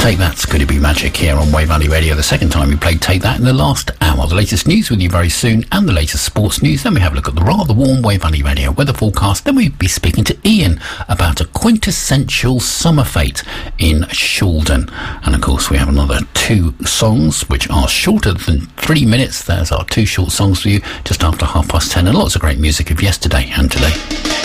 Take That, Could It Be Magic here on Wave Valley Radio. The second time we played Take That in the last hour. The latest news with you very soon and the latest sports news. Then we have a look at the rather warm Wave Valley Radio weather forecast. Then we'll be speaking to Ian about a quintessential summer fete in Shaldon. And of course we have another 2 songs which are shorter than 3 minutes. There's our 2 short songs for you just after 10:30, and lots of great music of yesterday and today.